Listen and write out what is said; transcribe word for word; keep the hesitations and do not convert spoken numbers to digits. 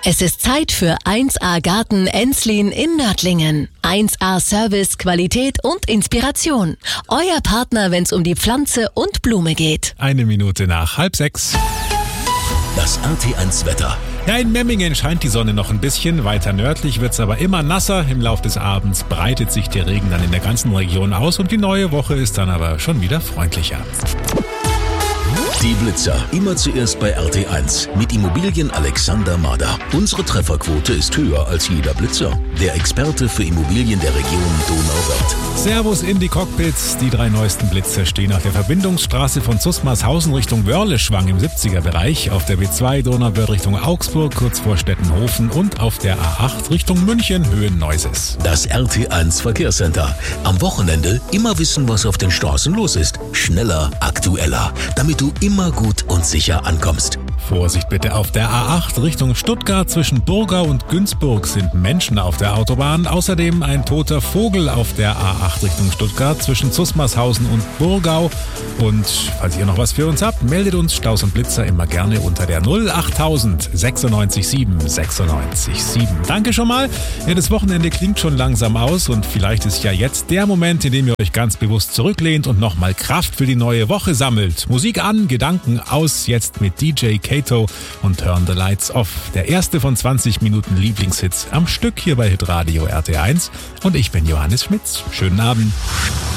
Es ist Zeit für eins A Garten Enslin in Nördlingen. eins A Service, Qualität und Inspiration. Euer Partner, wenn es um die Pflanze und Blume geht. Eine Minute nach halb sechs. Das R T eins Wetter. Ja, in Memmingen scheint die Sonne noch ein bisschen. Weiter nördlich wird es aber immer nasser. Im Lauf des Abends breitet sich der Regen dann in der ganzen Region aus und die neue Woche ist dann aber schon wieder freundlicher. Die Blitzer. Immer zuerst bei R T eins. Mit Immobilien Alexander Mader. Unsere Trefferquote ist höher als jeder Blitzer. Der Experte für Immobilien der Region Donauwörth. Servus in die Cockpits. Die drei neuesten Blitzer stehen auf der Verbindungsstraße von Susmarshausen Richtung Wörleschwang im siebziger Bereich, auf der B zwei Donauwörth Richtung Augsburg, kurz vor Stettenhofen und auf der A acht Richtung München, Höhe Neuses. Das R T eins Verkehrscenter. Am Wochenende immer wissen, was auf den Straßen los ist. Schneller, aktueller. Damit du immer gut und sicher ankommst. Vorsicht bitte auf der A acht Richtung Stuttgart. Zwischen Burgau und Günzburg sind Menschen auf der Autobahn. Außerdem ein toter Vogel auf der A acht Richtung Stuttgart zwischen Susmarshausen und Burgau. Und falls ihr noch was für uns habt, meldet uns Staus und Blitzer immer gerne unter der null achttausend sechsundneunzig sieben sechsundneunzig sieben. Danke schon mal. Ja, das Wochenende klingt schon langsam aus und vielleicht ist ja jetzt der Moment, in dem ihr euch ganz bewusst zurücklehnt und nochmal Kraft für die neue Woche sammelt. Musik an, Gedanken aus, jetzt mit D J Kato und Turn the Lights Off. Der erste von zwanzig Minuten Lieblingshits am Stück hier bei Hitradio R T eins. Und ich bin Johannes Schmitz. Schönen Abend.